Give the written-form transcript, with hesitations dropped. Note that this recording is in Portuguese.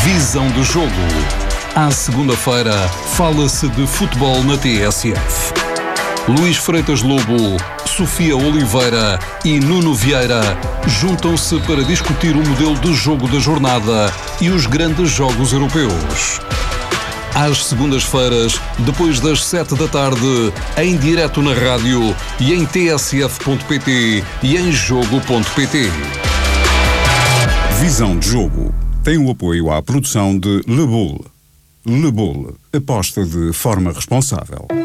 Visão do jogo. À segunda-feira, fala-se de futebol na TSF. Luís Freitas Lobo, Sofia Oliveira e Nuno Vieira juntam-se para discutir o modelo de jogo da jornada e os grandes jogos europeus. Às segundas-feiras, depois das 7 da tarde, em direto na rádio e em tsf.pt e em jogo.pt. Visão de jogo tem o apoio à produção de Le Bull. Le Bull, aposta de forma responsável.